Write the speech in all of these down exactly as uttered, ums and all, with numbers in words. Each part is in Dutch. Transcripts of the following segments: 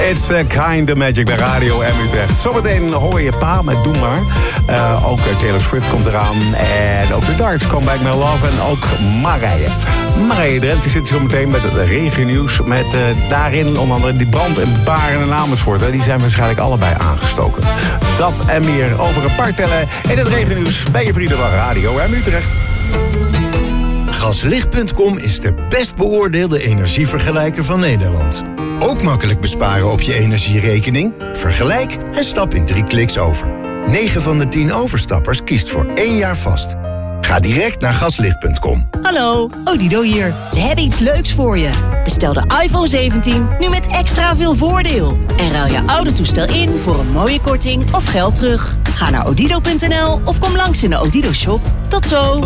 It's a kind of magic bij Radio M Utrecht. Zometeen hoor je pa met Doe Maar. Uh, ook Taylor Swift komt eraan. En ook de Darts, Come Back My Love. En ook Marije. Marije Drent die zit zo meteen met het regionieuws. Met uh, daarin onder andere die brand in Baren en Amersfoort. Hè. Die zijn waarschijnlijk allebei aangestoken. Dat en meer over een paar tellen in het regionieuws bij je vrienden van Radio M Utrecht. Gaslicht punt com is de best beoordeelde energievergelijker van Nederland. Ook makkelijk besparen op je energierekening? Vergelijk en stap in drie kliks over. negen van de tien overstappers kiest voor één jaar vast. Ga direct naar gaslicht punt com. Hallo, Odido hier. We hebben iets leuks voor je. Bestel de iPhone zeventien nu met extra veel voordeel. En ruil je oude toestel in voor een mooie korting of geld terug. Ga naar odido punt n l of kom langs in de Odido shop. Tot zo.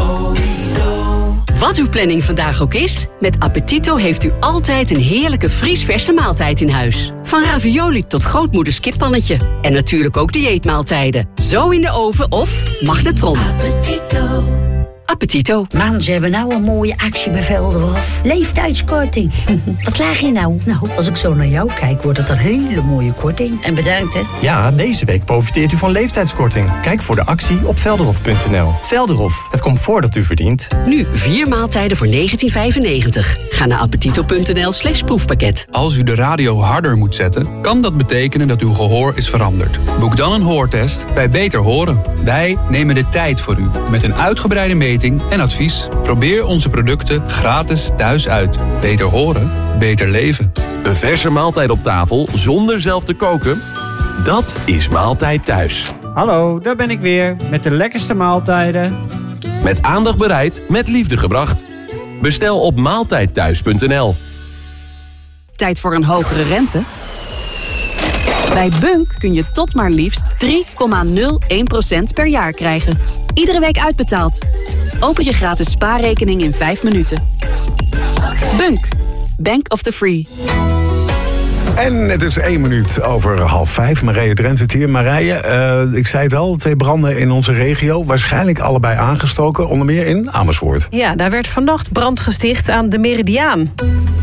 Wat uw planning vandaag ook is, met Appetito heeft u altijd een heerlijke vriesverse maaltijd in huis. Van ravioli tot grootmoeders kippannetje. En natuurlijk ook dieetmaaltijden. Zo in de oven of magnetron. Appetito. Appetito. Man, ze hebben nou een mooie actie bij Velderhof. Leeftijdskorting. Wat laag je nou? Nou, als ik zo naar jou kijk, wordt het een hele mooie korting. En bedankt, hè? Ja, deze week profiteert u van leeftijdskorting. Kijk voor de actie op velderhof punt n l. Velderhof, het comfort dat u verdient. Nu vier maaltijden voor negentien vijfennegentig. Ga naar appetito punt n l slash proefpakket. Als u de radio harder moet zetten, kan dat betekenen dat uw gehoor is veranderd. Boek dan een hoortest bij Beter Horen. Wij nemen de tijd voor u met een uitgebreide meting en advies. Probeer onze producten gratis thuis uit. Beter horen, beter leven. Een verse maaltijd op tafel zonder zelf te koken? Dat is Maaltijd Thuis. Hallo, daar ben ik weer met de lekkerste maaltijden. Met aandacht bereid, met liefde gebracht. Bestel op maaltijdthuis punt n l. Tijd voor een hogere rente? Bij Bunk kun je tot maar liefst drie komma nul één procent per jaar krijgen. Iedere week uitbetaald. Open je gratis spaarrekening in vijf minuten. Bunk. Bank of the Free. En het is één minuut over half vijf. Marije Drent zit hier. Marije, uh, ik zei het al, twee branden in onze regio. Waarschijnlijk allebei aangestoken, onder meer in Amersfoort. Ja, daar werd vannacht brand gesticht aan de Meridiaan.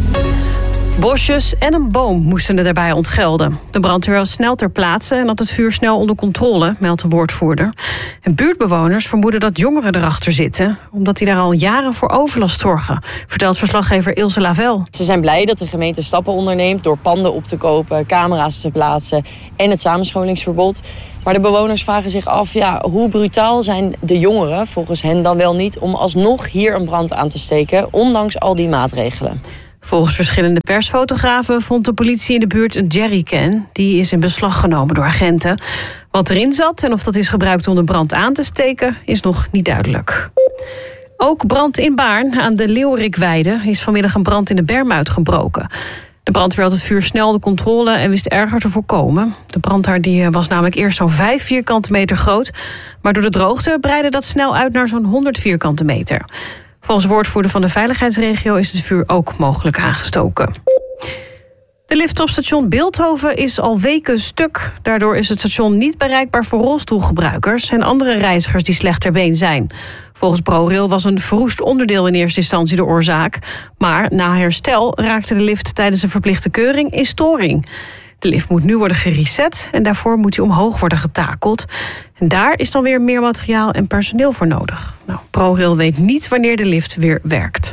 Bosjes en een boom moesten er daarbij ontgelden. De brandweer was snel ter plaatse en had het vuur snel onder controle, meldt de woordvoerder. En buurtbewoners vermoeden dat jongeren erachter zitten, omdat die daar al jaren voor overlast zorgen, vertelt verslaggever Ilse Lavel. Ze zijn blij dat de gemeente stappen onderneemt door panden op te kopen, camera's te plaatsen en het samenscholingsverbod. Maar de bewoners vragen zich af, ja, hoe brutaal zijn de jongeren, volgens hen dan wel niet, om alsnog hier een brand aan te steken, ondanks al die maatregelen. Volgens verschillende persfotografen vond de politie in de buurt een jerrycan. Die is in beslag genomen door agenten. Wat erin zat en of dat is gebruikt om de brand aan te steken, is nog niet duidelijk. Ook brand in Baarn aan de Leeuwerikweide is vanmiddag een brand in de berm uitgebroken. De brandweer had het vuur snel onder controle en wist erger te voorkomen. De brandhaard die was namelijk eerst zo'n vijf vierkante meter groot, maar door de droogte breidde dat snel uit naar zo'n honderd vierkante meter. Volgens woordvoerder van de veiligheidsregio is het vuur ook mogelijk aangestoken. De lift op station Bilthoven is al weken stuk. Daardoor is het station niet bereikbaar voor rolstoelgebruikers en andere reizigers die slecht ter been zijn. Volgens ProRail was een verroest onderdeel in eerste instantie de oorzaak. Maar na herstel raakte de lift tijdens een verplichte keuring in storing. De lift moet nu worden gereset en daarvoor moet hij omhoog worden getakeld. En daar is dan weer meer materiaal en personeel voor nodig. Nou, ProRail weet niet wanneer de lift weer werkt.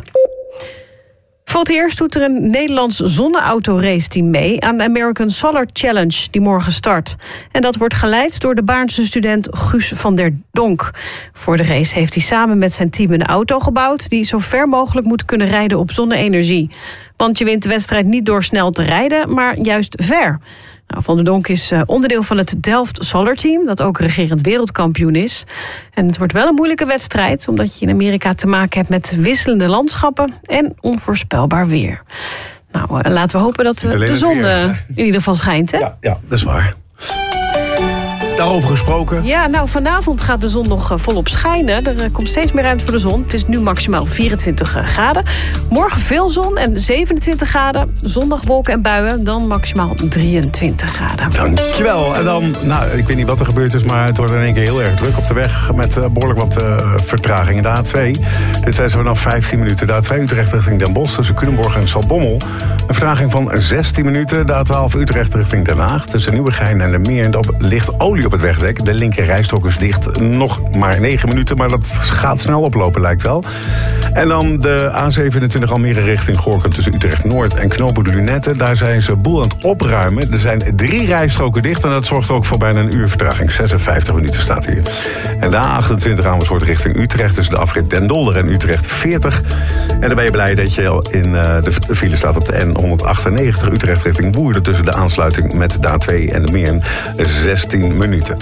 Voor het eerst doet er een Nederlands zonneautoraceteam mee aan de American Solar Challenge die morgen start. En dat wordt geleid door de Baarnse student Guus van der Donk. Voor de race heeft hij samen met zijn team een auto gebouwd die zo ver mogelijk moet kunnen rijden op zonne-energie. Want je wint de wedstrijd niet door snel te rijden, maar juist ver. Nou, Van der Donk is onderdeel van het Delft Solar Team, dat ook regerend wereldkampioen is. En het wordt wel een moeilijke wedstrijd, omdat je in Amerika te maken hebt met wisselende landschappen en onvoorspelbaar weer. Nou, laten we hopen dat de zon in ieder geval schijnt, hè? Ja, ja, dat is waar. Daarover gesproken. Ja, nou vanavond gaat de zon nog volop schijnen. Er komt steeds meer ruimte voor de zon. Het is nu maximaal vierentwintig graden. Morgen veel zon en zevenentwintig graden. Zondag wolken en buien, dan maximaal drieëntwintig graden. Dankjewel. En dan, nou, ik weet niet wat er gebeurd is, maar het wordt in één keer heel erg druk op de weg. Met uh, behoorlijk wat uh, vertraging in de A twee. Dit zijn ze vanaf vijftien minuten. De A twee Utrecht richting Den Bosch tussen Culemborg en Zaltbommel. Een vertraging van zestien minuten. De A twaalf Utrecht richting Den Haag tussen Nieuwegein en de Meer. En dat ligt olie op het wegdek. De linker rijstrook is dicht. Nog maar negen minuten, maar dat gaat snel oplopen lijkt wel. En dan de A zevenentwintig Almere richting Gorinchem tussen Utrecht Noord en Knopen de Lunette. Daar zijn ze boel aan het opruimen. Er zijn drie rijstroken dicht en dat zorgt ook voor bijna een uur vertraging. zesenvijftig minuten staat hier. En de A achtentwintig Amersfoort richting Utrecht tussen de afrit Den Dolder en Utrecht veertig. En dan ben je blij dat je in uh, de file staat op de N honderdachtennegentig Utrecht richting Woerden tussen de aansluiting met de A twee en de Meern. zestien minuten.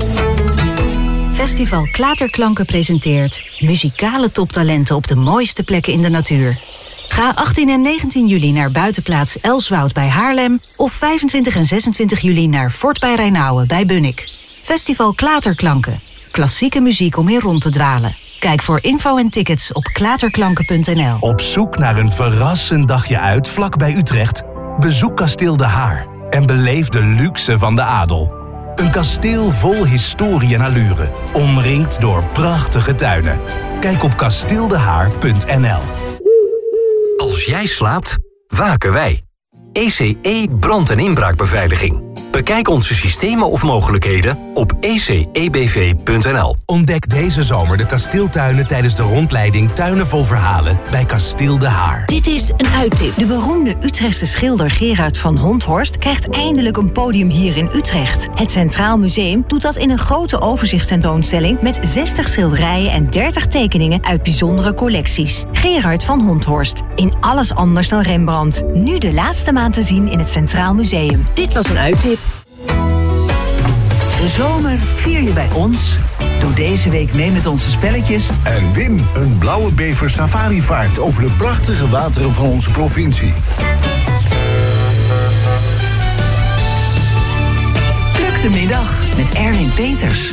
Festival Klaterklanken presenteert muzikale toptalenten op de mooiste plekken in de natuur. Ga achttien en negentien juli naar buitenplaats Elswoud bij Haarlem of vijfentwintig en zesentwintig juli naar Fort bij Rijnauwen bij Bunnik. Festival Klaterklanken. Klassieke muziek om in rond te dwalen. Kijk voor info en tickets op klaterklanken punt n l. Op zoek naar een verrassend dagje uit vlak bij Utrecht? Bezoek Kasteel De Haar en beleef de luxe van de adel. Een kasteel vol historie en allure, omringd door prachtige tuinen. Kijk op kasteeldehaar punt n l. Als jij slaapt, waken wij. E C E brand- en inbraakbeveiliging. Bekijk onze systemen of mogelijkheden op e c e b v punt n l. Ontdek deze zomer de kasteeltuinen tijdens de rondleiding Tuinen vol Verhalen bij Kasteel De Haar. Dit is een uittip. De beroemde Utrechtse schilder Gerard van Honthorst krijgt eindelijk een podium hier in Utrecht. Het Centraal Museum doet dat in een grote overzichtstentoonstelling met zestig schilderijen en dertig tekeningen uit bijzondere collecties. Gerard van Honthorst. In alles anders dan Rembrandt. Nu de laatste maand te zien in het Centraal Museum. Dit was een uittip. De zomer vier je bij ons. Doe deze week mee met onze spelletjes. En win een blauwe bever safarivaart over de prachtige wateren van onze provincie. Pluk de middag met Erwin Peters.